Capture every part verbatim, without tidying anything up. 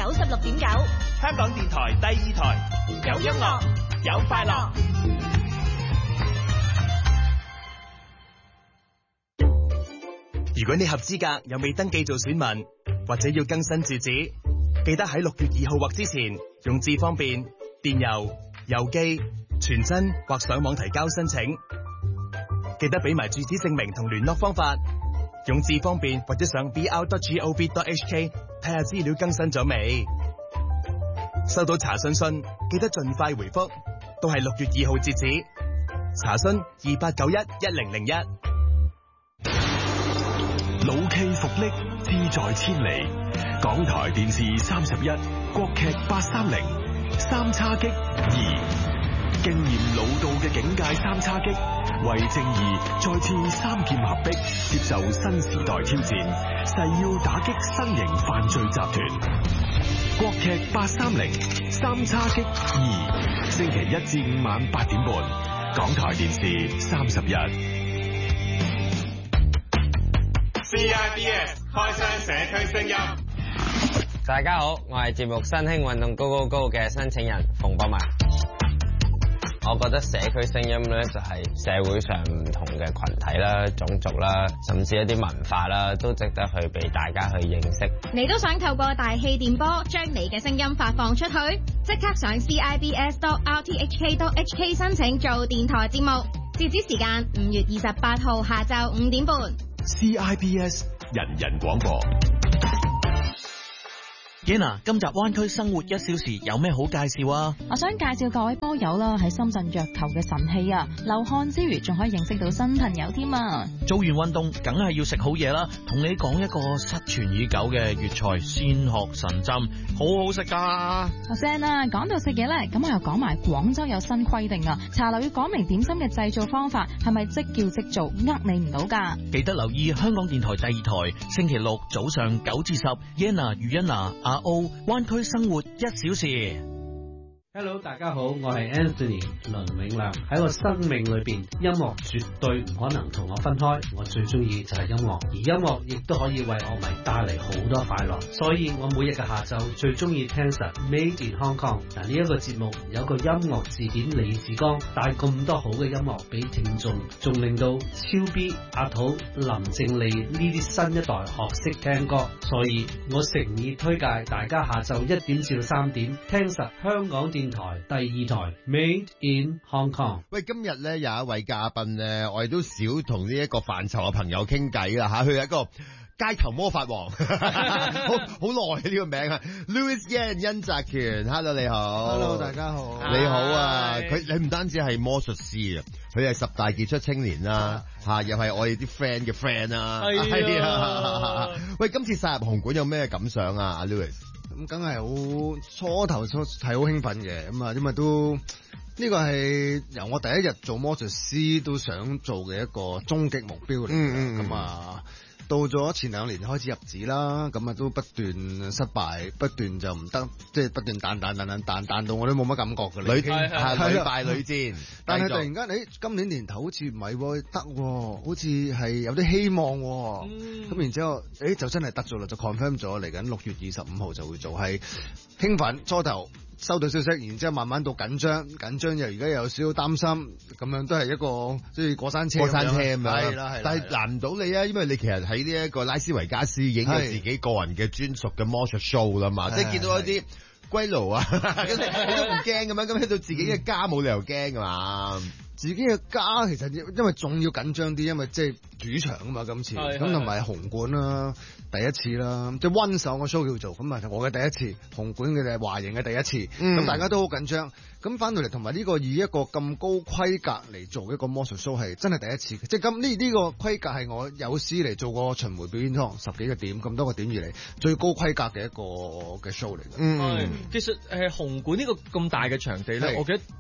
九十六點九， 香港電台第二台，有音樂，有快樂。 如果你合資格又未登記做選民，或者要更新住址，記得喺六月二號或之前用智方便、電郵、郵寄、傳真或上網提交申請。記得俾埋住址證明同聯絡方法，用智方便或者上 b r dot gov dot h k 睇下資料更新咗未。收到查詢信，記得盡快回覆，都係六月二號截止。查詢二八九一一零零一。 老 K 復力，志在千里。港台電視三十一，國劇八三零，三叉戟二，經驗老道嘅警界三叉戟，為正義再次三劍合璧，接受新時代挑戰，誓要打擊新型犯罪集團。國劇八三零，三叉戟二，星期一至五晚八點半，港台電視三十一。 C I B S 開箱社區聲音。 大家好，我係節目新興運動高高高嘅申請人馮博文。我覺得社區聲音咧就係社會上唔同嘅群體啦、種族啦，甚至一啲文化啦，都值得去俾大家去認識。 你都想透過大氣電波將你嘅聲音發放出去？即刻上 C I B S dot R T H K dot H K 申請做電台節目，截止時間五月二十八號下晝五點半。 C I B S 人人廣播。 Yenna， 今集灣區生活一小時有咩好介紹啊？ 我想介紹各位波友啦，喺深圳約球嘅神器啊，流汗之餘仲可以認識到新朋友添啊！ 做完運動梗係要食好嘢啦，同你講一個失傳已久嘅粵菜鮮殼神針，好好食噶。 阿 Sam 啊，講到食嘢咧，咁我又講埋廣州有新規定啊，茶樓要講明點心嘅製造方法，係咪即叫即做，呃你唔到噶？ 記得留意香港電台第二台，星期六早上九至十 ，Yenna 余欣娜阿歐灣區生活一小時。 Hello， 大家好，我係 Anthony 倫永亮。喺我生命裏邊，音樂絕對唔可能同我分開。我最中意就係音樂，而音樂亦都可以為樂迷帶嚟好多快樂。所以我每日嘅下晝最中意聽實 Made in Hong Kong。嗱，呢一個節目有個音樂字典李志剛帶咁多好嘅音樂俾聽眾，仲令到超 B 阿土林靜麗呢啲新一代學識聽歌。所以我誠意推介大家下晝一點至到三點聽實香港電台第二台 Made in Hong Kong。 喂，今日咧有一位嘉賓咧，我哋都少同呢一個範疇嘅朋友傾偈啦吓，佢係一個街頭魔法王，好好耐呢個名啊 ，Louis Yan 殷澤權 ，Hello 你好 ，Hello 大家好， 你好啊，佢你唔單止係魔術師啊，佢係十大傑出青年啦，吓又係我哋啲 friend 嘅 friend 啦，係啊，喂，今次殺入紅館有咩感想啊，阿 Louis？ 咁梗係好初頭初係好興奮嘅，咁啊，因為都呢、呢個係由我第一日做魔術師都想做嘅一個終極目標嚟嘅，咁、嗯、啊。到咗前兩年開始入紙啦，咁啊都不斷失敗，不斷就唔得，即係不斷彈彈彈彈彈彈到我都冇乜感覺㗎啦。 屢係屢敗屢戰， 但係突然間，誒今年年頭好似唔係喎，得喎，好似係有啲希望喎。咁、嗯、然之後，誒就真係得咗啦，就 confirm 咗嚟緊六月二十五號就會做，係興奮初頭。收到消息，然之後慢慢到緊張，緊張又而家又有少少擔心，咁樣都係一個即係過山車， 過山車咁樣。 係啦，係。 但係難唔到你啊，因為你其實喺呢一個拉斯維加斯已經有自己個人嘅專屬嘅魔術 show 啦嘛，即係見到一啲龜佬啊，你都唔驚咁樣，咁喺到自己嘅家冇理由驚㗎嘛。 自己嘅家其實因為仲要緊張啲，因為即係主場啊嘛，今次咁同埋紅館啦，第一次啦，即係溫手個 show 叫做咁啊，我嘅第一次紅館嘅華營嘅第一次，咁、嗯、大家都好緊張。咁翻到嚟同埋呢個以一個咁高規格嚟做一個魔術 show 係真係第一次，即係咁呢呢個規格係我有史嚟做過巡迴表演堂十幾個點咁多個點以嚟最高規格嘅一個嘅 show 嚟嘅。 嗯，其實誒紅館呢個咁大嘅場地咧，我記得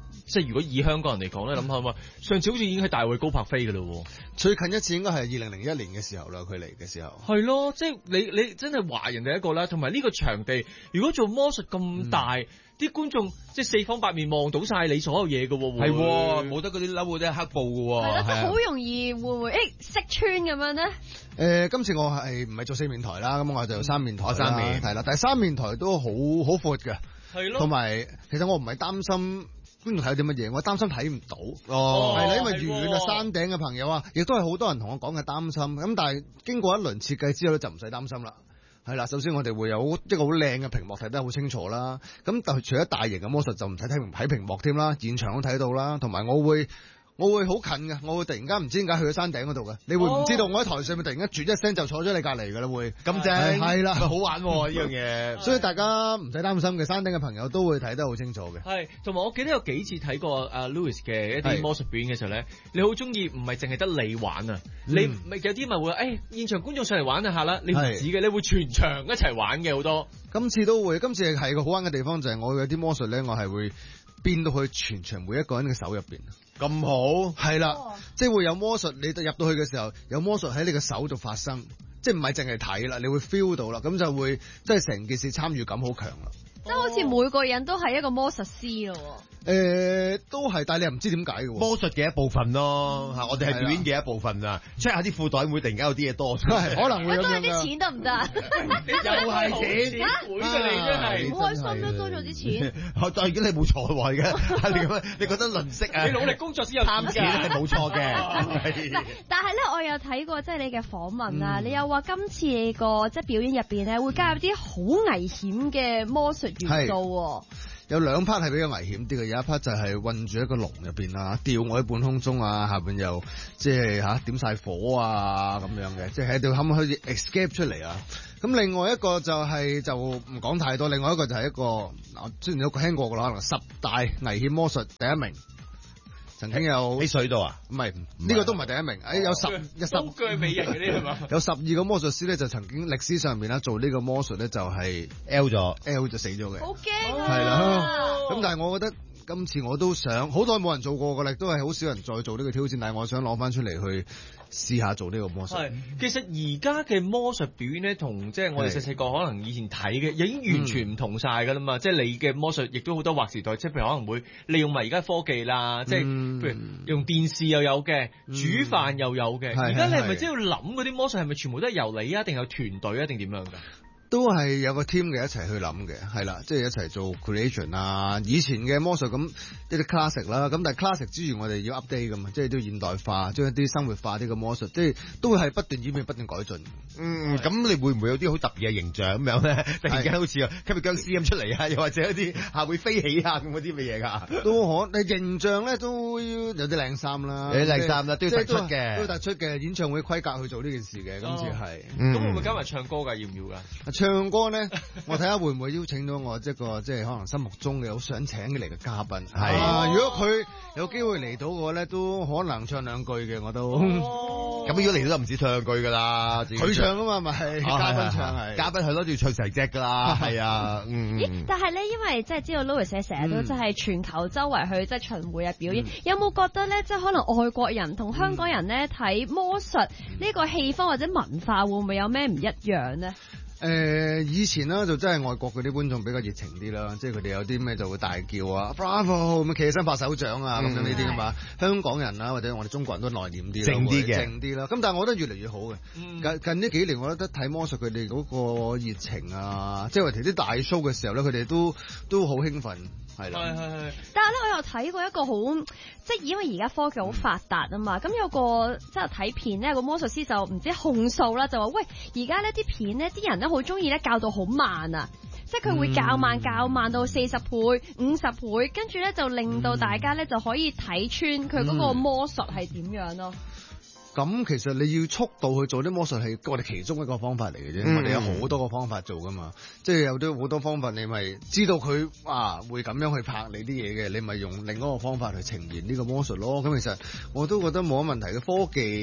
即係如果以香港人嚟講咧，諗下嘛，上次好似已經係大衛高柏飛㗎啦， 最近一次應該係二零零一年嘅時候啦，佢嚟嘅時候。 係咯，即係你你真係華人第一個啦，同埋呢個場地，如果做魔術咁大，啲、嗯、觀眾即係四方八面望到晒你所有嘢㗎喎， 係冇得嗰啲褸嗰啲黑布㗎喎， 係咯，都好容易會唔會誒識穿咁樣咧？誒、 呃，今次我係唔係做四面台啦，咁我就三面台啦， 三面係啦，但係三面台都好好闊嘅， 係咯， 同埋其實我唔係擔心觀眾睇到啲乜嘢，我擔心睇唔到。 哦， 係啦，因為遠遠啊山頂嘅朋友啊，亦都係好多人同我講嘅擔心。咁但係經過一輪設計之後咧，就唔使擔心啦。係啦，首先我哋會有一個好靚嘅屏幕睇得好清楚啦。咁但係除咗大型嘅魔術就唔使睇睇屏幕添啦，現場都睇到啦。同埋我會。我會好近嘅，我會突然間唔知點解去咗山頂嗰度嘅，你會唔知道我喺台上面突然間啜一聲就坐咗你隔離㗎啦會， 咁正係啦， 好玩呢樣嘢， 所以大家唔使擔心嘅，山頂嘅朋友都會睇得好清楚嘅。 係，同埋我記得有幾次睇過阿 Louis 嘅一啲魔術表演嘅時候咧，你好中意唔係淨係得你玩啊，嗯、你咪有啲咪會誒、哎、現場觀眾上嚟玩一下啦，你唔止嘅，你會全場一齊玩嘅好多。 今次都會，今次係個好玩嘅地方就係我有啲魔術咧，我係會變到去全場每一個人嘅手入邊。 咁好， 係啦，即係會有魔術，你入到去嘅時候，有魔術喺你嘅手度發生，即係唔係淨係睇啦，你會 feel 到啦，咁就會即係成件事參與感好強啦。 即係好似每個人都係一個魔術師咯。 誒、呃，都係，但係你又唔知點解嘅喎。 魔術嘅一部分咯，嚇、嗯，我哋係表演嘅一部分啊。check 下啲褲袋會突然間有啲嘢多出嚟， 可能會咁樣。 多咗啲錢得唔得？ 又係錢， 會嘅你真係好開心都多咗啲錢。 但係如果你冇錯喎，而家你咁樣，你覺得吝嗇啊？ 你努力工作先有貪錢係冇錯嘅。 但係咧，我有睇過即係你嘅訪問啊， 嗯、 你又話今次你個即係表演入邊咧會加入啲好危險嘅魔術元素喎。 有兩 part 係比較危險啲嘅，有一 part 就係困住一個籠入邊啊，吊我喺半空中啊，下邊又即係嚇點晒火啊咁樣嘅，即係喺度可唔可以 escape 出嚟啊？咁另外一個就係、是、就唔講太多，另外一個就係一個嗱，之前有個聽過嘅啦，可能十大危險魔術第一名。曾經有喺水度啊？ 唔係，呢個都唔係第一名。誒、哦，有十一十高腳美人嗰啲係嘛？ 有十二個魔術師咧，就曾經歷史上面啦做呢個魔術咧，就係 L 咗 ，L 就死咗嘅。 好驚啊！ 係啦，咁但係我覺得今次我都想，好耐冇人做過㗎啦，都係好少人再做呢個挑戰，但係我想攞翻出嚟去試下做呢個魔術。 係，其實而家嘅魔術表演咧，同即係我哋細細個可能以前睇嘅，已經完全唔同晒㗎啦嘛。嗯、即係你嘅魔術，亦都好多劃時代，即係譬如可能會利用埋而家科技啦，即係、嗯、譬如用電視又有嘅，嗯、煮飯又有嘅。而家你係咪即係要諗嗰啲魔術係咪全部都係由你啊，定有團隊啊，定點樣㗎？ 都係有個 team 嘅一齊去諗嘅，係啦，即係一齊做 creation 啊。以前嘅魔術咁一啲 classic 啦，咁但係 classic 之餘，我哋要 update 㗎嘛，即係都要現代化，將一啲生活化啲嘅魔術，即係都會係不斷演變、不斷改進。 嗯，咁你會唔會有啲好特別嘅形象咁樣咧？突然間好似吸血僵屍咁出嚟啊，又或者一啲下會飛起啊咁嗰啲乜嘢㗎？ 都可，你形象咧都要有啲靚衫啦， 有啲靚衫啦，都要突出嘅， 都要突出嘅演唱會規格去做呢件事嘅。今次係， 咁會唔會加埋唱歌㗎？要唔要㗎？ 唱歌咧，我睇下會唔會邀請到我一個即係可能心目中嘅好想請嘅嚟嘅嘉賓。係、啊，如果佢有機會嚟到嘅話咧，都可能唱兩句嘅我都。 咁、哦、如果嚟到都唔止唱兩句㗎啦， 佢唱啊嘛，咪係嘉賓唱係， 嘉賓係攞住唱成隻㗎啦，係啊，嗯。 咦？但係咧，因為即係知道 Louis 成日都即係全球周圍去即係巡迴啊表演，嗯、有冇覺得咧，即係可能外國人同香港人咧睇魔術呢個氣氛或者文化會唔會有咩唔一樣咧？ 誒、呃、以前咧就真係外國嗰啲觀眾比較熱情啲啦，即係佢哋有啲咩就會大叫啊 Bravo 咁企起身拍手掌啊咁、嗯、樣呢啲㗎嘛。香港人啦或者我哋中國人都內斂啲， 靜啲嘅， 靜啲啦。咁但係我覺得越嚟越好嘅、嗯。近近呢幾年我覺得睇魔術佢哋嗰個熱情啊，即係話睇啲大 show 嘅時候咧，佢哋都都好興奮。係啦， 係係係。但係咧，我又睇過一個好，即係因為而家科技好發達啊嘛，咁、嗯、有個即係睇片咧，個魔術師就唔知控訴啦，就話喂，而家呢啲片咧，啲人咧好中意咧教到好慢啊，即係佢會較慢較慢到四十倍、五十倍，跟住咧就令到大家咧就可以睇穿佢嗰個魔術係點樣咯。 咁其實你要速度去做啲魔術係我哋其中一個方法嚟嘅啫，嗯、我哋有好多個方法做噶嘛，即係有啲好多方法，你咪知道佢啊會咁樣去拍你啲嘢嘅，你咪用另一個方法去呈現呢個魔術咯。咁其實我都覺得冇乜問題嘅，科技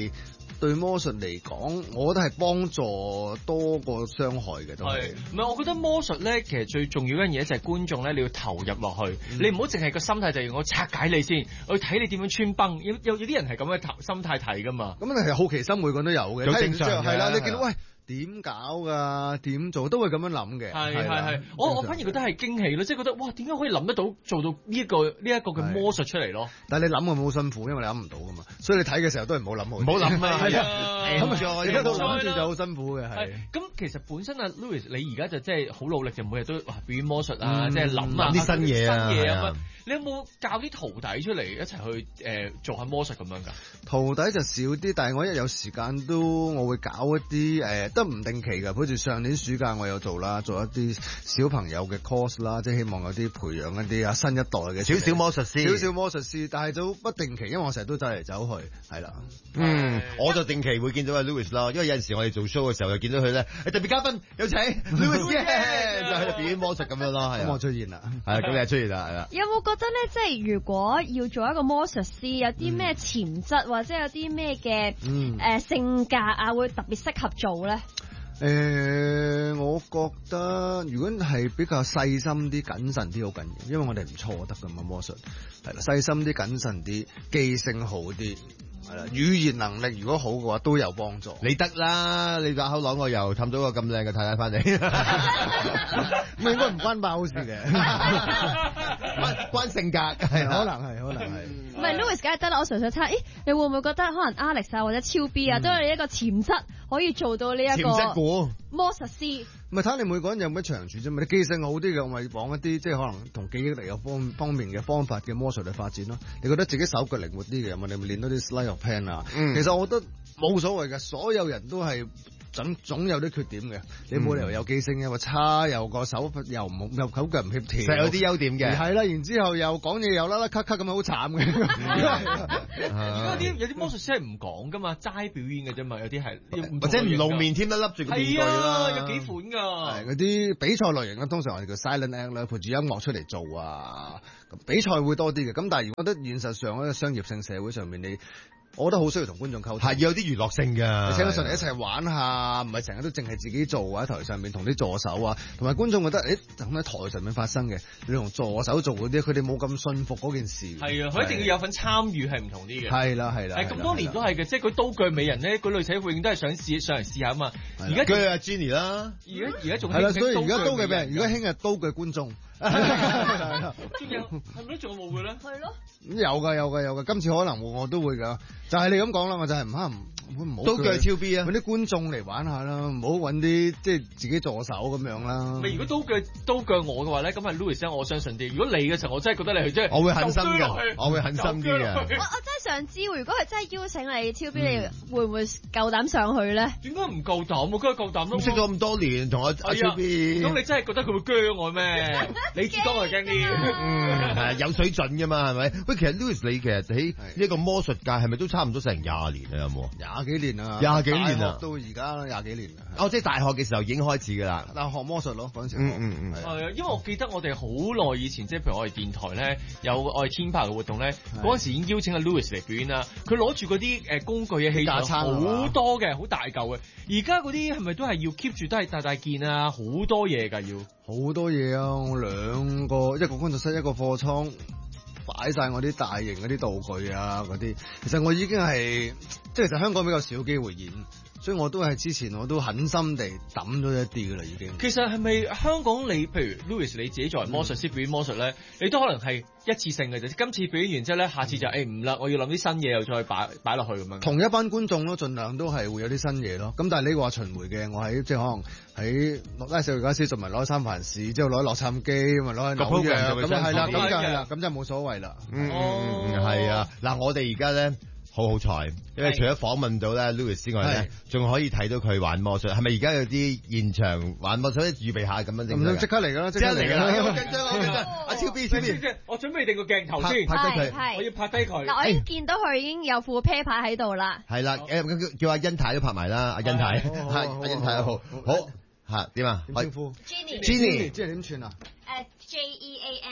對魔術嚟講，我覺得係幫助多過傷害嘅都係。 唔係？我覺得魔術咧，其實最重要一樣嘢就係觀眾咧，你要投入落去，嗯、你唔好淨係個心態就係我拆解你先，我要睇你點樣穿崩。有有有啲人係咁嘅心態睇噶嘛。 咁你係好奇心，每個人都有嘅。 有正常嘅。 係啦，你見到喂。點搞㗎？點做都會咁樣諗嘅。 係係係，我我反而覺得係驚喜咯，即係覺得哇，點解可以諗得到做到呢一個呢一個嘅魔術出嚟咯？ 但係你諗係冇辛苦，因為你諗唔到㗎嘛，所以你睇嘅時候都係唔好諗好。唔好諗啊！係啊，咁啊，而家都諗住就好辛苦嘅係。 咁其實本身啊 Louis，你而家就即係好努力，就每日都哇表演魔術啊，即係諗啊啲新嘢啊。 新嘢啊！你有冇教啲徒弟出嚟一齊去誒做下魔術咁樣㗎？ 徒弟就少啲，但係我一有時間都我會搞一啲誒，都唔定期㗎。好似上年暑假我有做啦，做一啲小朋友嘅 course 啦，即係希望有啲培養一啲啊新一代嘅少少魔術師， 少少魔術師，但係就不定期，因為我成日都走嚟走去，係啦。 嗯，我就定期會見到阿 Louis 啦，因為有陣時我哋做 show 嘅時候又見到佢咧，特別嘉賓有請 Louis 就喺度表演魔術咁樣咯，係。 咁我出現啦， 係咁你出現啦，係啦。 有冇覺得咧，即係如果要做一個魔術師，有啲咩潛質或者有啲咩嘅誒性格啊，會特別適合做咧？ 誒、呃，我覺得如果係比較細心啲、謹慎啲好緊要，因為我哋唔錯得噶嘛魔術，係啦，細心啲、謹慎啲、記性好啲，係啦，語言能力如果好嘅話都有幫助。 你得啦，你把口攞我又氹到個咁靚嘅太太翻嚟， 咁應該唔關爆事嘅， 關關性格係可能係，可能係。 唔係 Louis 梗係得啦，我純粹猜，咦，你會唔會覺得可能 Alex 啊或者超 B 啊、嗯、都有一個潛質可以做到呢一個潛質股魔術師？ 唔係睇你每個人有咩長處啫嘛，你記性好啲嘅，我咪講一啲即係可能同記憶力有方方面嘅方法嘅魔術嚟發展咯。你覺得自己手腳靈活啲嘅，咪你咪練多啲 sleight of hand 啊、嗯。其實我覺得冇所謂嘅，所有人都係。總總有啲缺點嘅，你冇理由有記性嘅，話差又個手又唔又手腳唔協調， 實有啲優點嘅。 係啦，然之後又講嘢又啦啦咳咳咁樣，好慘嘅。 有啲有啲魔術師係唔講噶嘛，齋表演嘅啫嘛，有啲係或者唔露面添，得笠住個面具啦。 有幾款㗎。 係嗰啲比賽類型咧，通常我哋叫 silent act 啦，陪住音樂出嚟做啊。比賽會多啲嘅，咁但係如果覺得現實上喺商業性社會上面你。我覺得好需要同觀眾溝通， 係要有啲娛樂性㗎。 你請佢上嚟一齊玩下，唔係成日都淨係自己做喺台上面同啲助手啊，同埋觀眾覺得，誒咁喺台上面發生嘅，你同助手做嗰啲，佢哋冇咁信服嗰件事。 係啊，佢一定要有份參與係唔同啲嘅。 係啦係啦， 係咁多年都係嘅，即係佢刀具美人咧，嗰女仔永遠都係想試上嚟試下啊嘛。而家佢係 Jenny 啦， 而家而家仲係啦，所以而家刀具美人，而家興係刀具觀眾。 仲有係咪仲有冇嘅咧？ 係咯， 咁有㗎有㗎有㗎，今次可能我都會㗎，就係、是、你咁講啦，我就係唔可能唔好都叫超 B 啊， 揾啲觀眾嚟玩下啦，唔好揾啲即係自己助手咁樣啦。 咪如果刀具刀具我嘅話咧，咁係 Louis 我相信啲。如果你嘅時候，我真係覺得你係真係， 我會狠心嘅，我會狠心啲嘅。 我我真係想知，如果佢真係邀請你超 B，、嗯、你會唔會夠膽上去咧？ 點解唔夠膽？我梗係夠膽咯。 識咗咁多年，同阿阿超 B， 咁你真係覺得佢會鋸我咩？你知多我驚啲。 嗯，係有水準㗎嘛，係咪？喂，其實 Louis 你其實喺呢個魔術界係咪都差唔多成廿年啊？有冇？ 廿幾年啊！ 廿幾年啊！ 到而家廿幾年啊！ 哦，即係大學嘅時候已經開始㗎啦。 但係學魔術咯，嗰陣時。 嗯嗯嗯。 係啊，因為我記得我哋好耐以前，即係譬如我哋電台咧有我哋天炮嘅活動咧，嗰陣時已經邀請阿 Louis 嚟表演啦。佢攞住嗰啲誒工具嘅器材好多嘅，好大嚿嘅。而家嗰啲係咪都係要 keep 住都係大大件啊？好多嘢㗎要。 好多嘢啊！我兩個一個工作室，一個貨倉，擺晒我啲大型嗰啲道具啊，嗰啲。其實我已經係即係其實香港比較少機會演。所以我都係之前我都狠心地抌咗一啲㗎啦，已經。 其實係咪香港你譬如 Louis 你自己作為魔術師表演魔術咧，嗯、你都可能係一次性嘅啫。今次表演完之後咧，下次就誒唔啦，我要諗啲新嘢又再擺擺落去咁樣。同一班觀眾咯，盡量都係會有啲新嘢咯。咁但係呢個話巡迴嘅，我喺即係可能喺拉斯維加斯，仲咪攞喺三藩市，之後攞喺洛杉磯，咪攞喺紐約，咁係啦，咁就係啦，咁就冇所謂啦。 嗯嗯嗯，係啊。嗱，我哋而家咧。好好彩，因為除咗訪問到咧 Louis 之外咧，仲可以睇到佢玩魔術。係咪而家有啲現場玩魔術，預備下咁樣？ 咁即刻嚟㗎啦！即刻嚟㗎啦！ 好緊張，好緊張！阿超 B，超 B， 我準備定個鏡頭先， 拍低佢， 我要拍低佢。 嗱，我已經見到佢已經有副啤牌喺度啦。 係啦，誒叫阿欣太都拍埋啦，阿欣太，係阿欣太好，好嚇點啊？ 點稱呼 ？Jenny，Jenny， 即係點串啊？ 誒 J E A N N I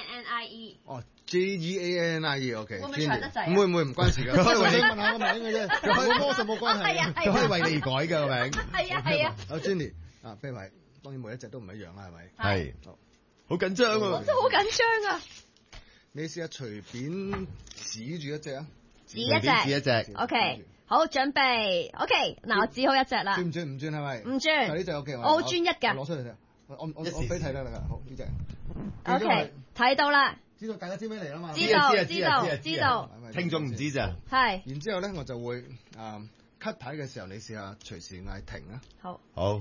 I E。 哦 ，J E A N I E，OK。 會唔會長得滯？ 唔會唔會，唔關事㗎。 佢可以為你問下個名嘅啫，佢可以魔術冇關係。 係啊係啊佢可以為你而改嘅個名。 係啊係啊。 好 Jenny 啊，啤牌，當然每一隻都唔一樣啦，係咪？ 係。好緊張啊！ 我真係好緊張啊！ 你試下隨便指住一隻啊！ 指一隻， 指一隻。 OK，好準備。OK，嗱我指好一隻啦。 轉唔轉？唔轉係咪？ 唔轉。 呢隻 OK， 我好專一㗎。 攞出嚟睇。我我我俾睇啦，好呢隻。 OK，睇到啦。 知道大家知咩嚟啦嘛？ 知道知道知道。 聽眾唔知咋。 係。 然之後咧，我就會啊 cut 牌嘅時候，你試下隨時嗌停啊。 好。 好。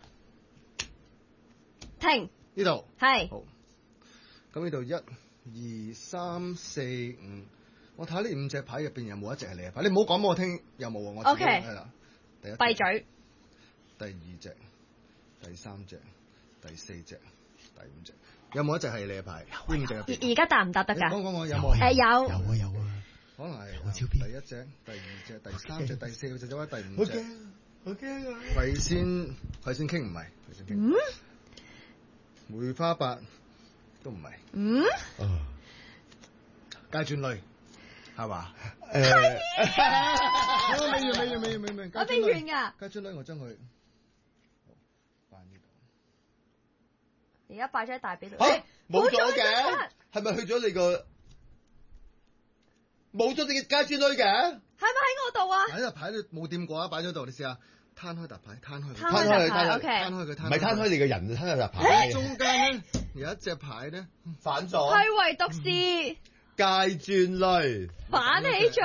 停。 呢度。 係。 好。咁呢度一、二、三、四、五，我睇呢五隻牌入邊有冇一隻係你嘅牌？你唔好講俾我聽，有冇啊？我 OK 係啦，第一閉嘴。 第二隻、第三隻、第四隻、第五隻，有冇一隻係你嘅牌？邊五隻入邊？ 而而家答唔答得㗎？ 講講我有冇？ 誒有。 有啊有啊。 可能係第一隻、第二隻、第三隻、第四隻，或者第五隻。 好驚啊！ 葵先葵先傾唔係，葵先傾。 嗯。 梅花八。都唔係， 嗯， 階磚類係嘛？ 誒， 我未完未完未完未完， 我未完㗎。 階磚類我將佢擺呢度， 而家擺咗喺大髀度。 嚇，冇咗嘅，係咪去咗你個？冇咗你嘅階磚類嘅？ 係咪喺我度啊？ 喺度牌都冇掂過啊，擺咗度，你試下。攤開沓牌，攤開佢， 攤開佢，OK， 攤開佢， 唔係攤開你個人，攤開沓牌。 中間咧有一隻牌咧反咗， 係唯獨是階磚類反起咗。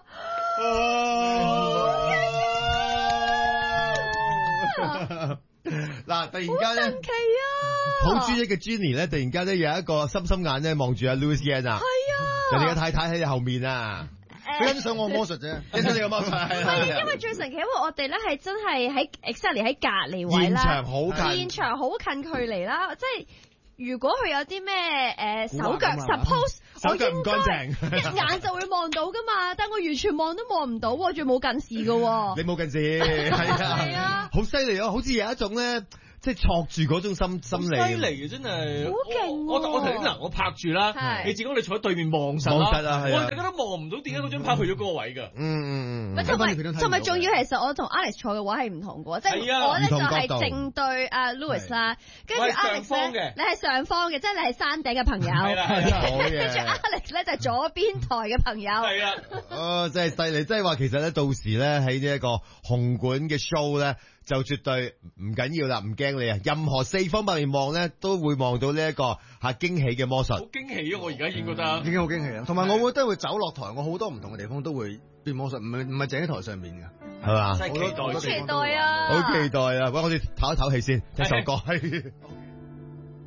嗱，突然間咧， 神奇啊！ 好專一嘅 Jenny 咧，突然間咧有一個心心眼咧望住阿 Louis Yan 啊， 係啊， 人哋嘅太太喺你後面啊。 佢欣賞我魔術啫， 欣賞你個魔術係。 唔係，因為最神奇，因為我哋咧係真係喺 exactly 喺隔離位啦， 現場好近， 現場好近距離啦。即係如果佢有啲咩誒手腳 ，suppose 手腳唔乾淨， 一眼就會望到噶嘛。但我完全望都望唔到，仲冇近視噶。 你冇近視，係啊，好犀利啊！好似有一種咧。即係戳住嗰種心心理， 犀利嘅真係， 好勁！ 我我頭先嗱，我拍住啦，你自己你坐喺對面望實望實啊， 我大家都望唔到點解嗰張牌去咗嗰個位㗎。 嗯嗯嗯。同埋同埋仲要，其實我同 Alex 坐嘅位係唔同嘅，即係我咧就係正對阿 Louis 啦，跟住 Alex 咧，你係上方嘅，即係你係山頂嘅朋友。係啦，跟住 Alex 咧就係左邊台嘅朋友。 係啊。 哦，真係犀利！即係話其實咧，到時咧喺呢一個紅館嘅 show 咧。就絕對唔緊要啦，唔驚你啊！任何四方八面望咧，都會望到呢一個嚇驚喜嘅魔術。 好驚喜啊！我而家已經覺得已經好驚喜啊！同埋我會都會走落台，我好多唔同嘅地方都會變魔術，唔係唔係淨喺台上面㗎， 係嘛？ 真係期待， 期待啊！ 好期待啊！喂，我哋唞一唞氣先，聽首歌。